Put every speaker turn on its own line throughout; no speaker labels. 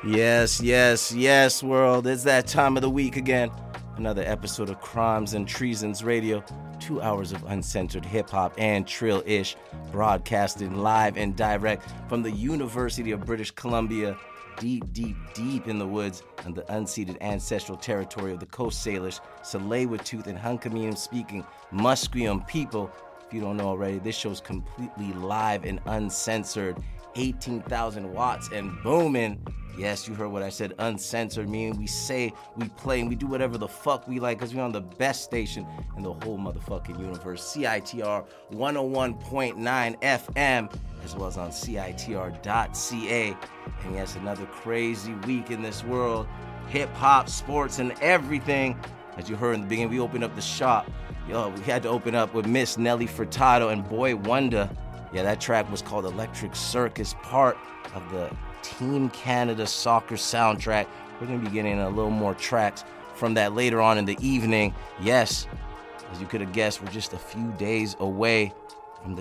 Yes, yes, yes, world. It's that time of the week again. Another episode of Crimes and Treasons Radio. 2 hours of uncensored hip-hop and trill-ish, broadcasted live and direct from the University of British Columbia, deep, deep, deep in the woods on the unceded ancestral territory of the Coast Salish, Tsleil-Waututh, and Hunkaminam-speaking Musqueam people. If you don't know already, this show's completely live and uncensored. 18,000 watts and booming. Yes, you heard what I said, uncensored, meaning we say, we play, and we do whatever the fuck we like, because we're on the best station in the whole motherfucking universe, CITR 101.9 FM, as well as on CITR.ca. And yes, another crazy week in this world, hip-hop, sports, and everything. As you heard in the beginning, we opened up the shop. Yo, we had to open up with Miss Nelly Furtado and Boy Wonder. Yeah, that track was called Electric Circus, part of the Team Canada soccer soundtrack. We're going to be getting a little more tracks from that later on in the evening. Yes, as you could have guessed, we're just a few days away from the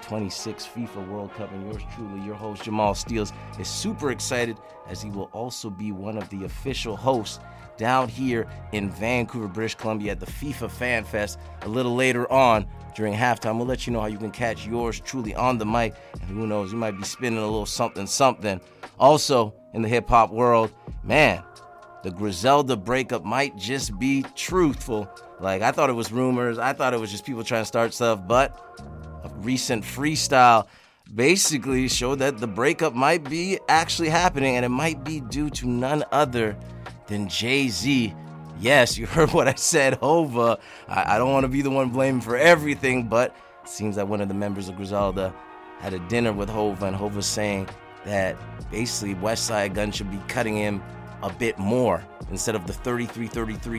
2026 FIFA World Cup, and yours truly, your host Jamal Steels, is super excited as he will also be one of the official hosts down here in Vancouver, British Columbia at the FIFA Fan Fest a little later on. During halftime, we'll let you know how you can catch yours truly on the mic. And who knows, you might be spinning a little something. Also, in the hip-hop world, man, the Griselda breakup might just be truthful. Like, I thought it was rumors. I thought it was just people trying to start stuff. But a recent freestyle basically showed that the breakup might be actually happening. And it might be due to none other than Jay-Z. Yes, you heard what I said, Hova. I don't want to be the one blaming for everything, but it seems that one of the members of Griselda had a dinner with Hova, and Hova's saying that basically Westside Gunn should be cutting him a bit more instead of the 33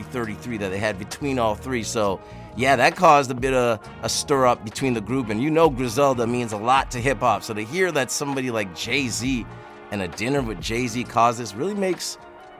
that they had between all three. So, yeah, that caused a bit of a stir-up between the group, and you know Griselda means a lot to hip-hop. So to hear that somebody like Jay-Z and a dinner with Jay-Z caused this really makes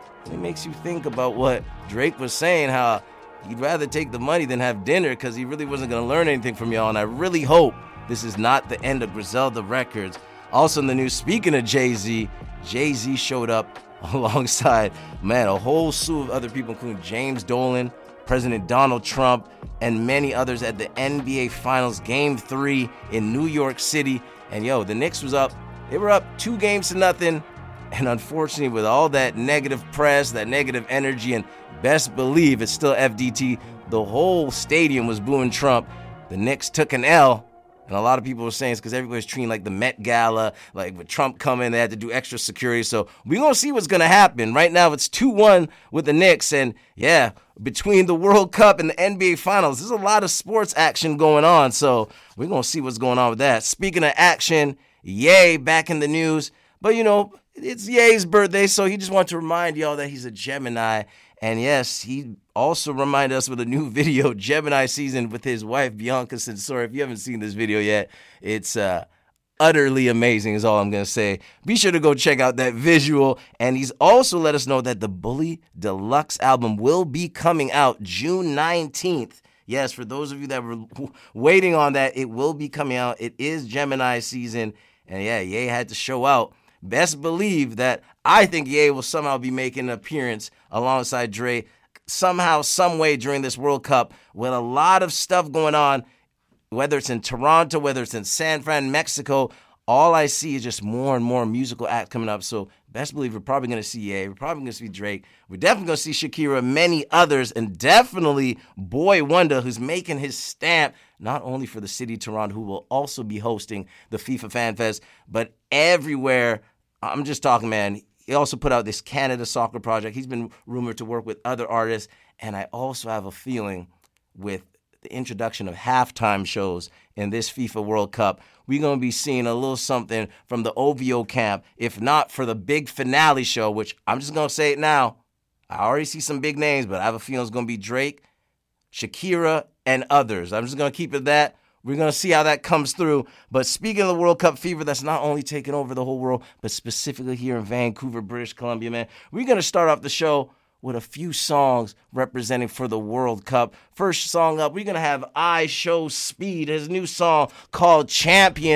you think about what Drake was saying, how he'd rather take the money than have dinner because he really wasn't going to learn anything from y'all. And I really hope this is not the end of Griselda Records. Also in the news, speaking of Jay-Z, Jay-Z showed up alongside, a whole slew of other people, including James Dolan, President Donald Trump, and many others at the NBA Finals Game 3 in New York City. And the Knicks was up. They were up 2-0. And unfortunately, with all that negative press, that negative energy, and best believe it's still FDT, the whole stadium was booing Trump. The Knicks took an L, and a lot of people were saying it's because everybody's treating like the Met Gala, like with Trump coming, they had to do extra security. So we're going to see what's going to happen. Right now, it's 2-1 with the Knicks, and between the World Cup and the NBA Finals, there's a lot of sports action going on. So we're going to see what's going on with that. Speaking of action, Ye back in the news, but it's Ye's birthday, so he just wanted to remind y'all that he's a Gemini. And yes, he also reminded us with a new video, Gemini season, with his wife, Bianca Censori. If you haven't seen this video yet, it's utterly amazing is all I'm going to say. Be sure to go check out that visual. And he's also let us know that the Bully Deluxe album will be coming out June 19th. Yes, for those of you that were waiting on that, it will be coming out. It is Gemini season. And Ye had to show out. Best believe that I think Ye will somehow be making an appearance alongside Dre somehow, some way during this World Cup with a lot of stuff going on, whether it's in Toronto, whether it's in San Fran, Mexico. All I see is just more and more musical acts coming up. So best believe we're probably going to see Ye. We're probably going to see Drake. We're definitely going to see Shakira, many others, and definitely Boy Wonder, who's making his stamp not only for the city of Toronto, who will also be hosting the FIFA Fan Fest, but everywhere. I'm just talking, man. He also put out this Canada soccer project. He's been rumored to work with other artists. And I also have a feeling with the introduction of halftime shows in this FIFA World Cup, we're going to be seeing a little something from the OVO camp, if not for the big finale show, which I'm just going to say it now. I already see some big names, but I have a feeling it's going to be Drake, Shakira, and others. I'm just going to keep it that. We're going to see how that comes through. But speaking of the World Cup fever that's not only taking over the whole world, but specifically here in Vancouver, British Columbia, man, we're going to start off the show with a few songs representing for the World Cup. First song up, we're going to have I Show Speed, his new song called Champions.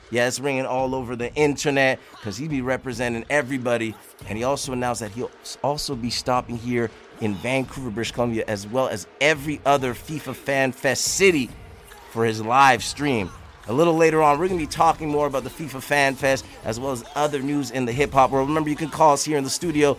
Yeah, it's ringing all over the internet because he be representing everybody. And he also announced that he'll also be stopping here in Vancouver, British Columbia, as well as every other FIFA Fan Fest city for his live stream. A little later on, we're going to be talking more about the FIFA Fan Fest as well as other news in the hip-hop world. Remember, you can call us here in the studio,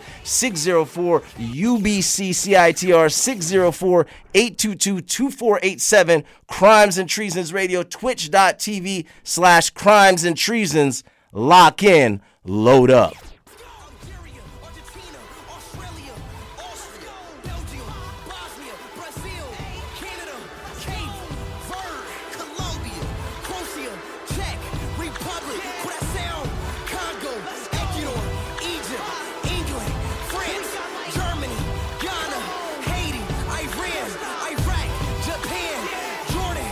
604-UBC-CITR, 604-822-2487, Crimes and Treasons Radio, twitch.tv/Crimes and Treasons. Lock in, load up.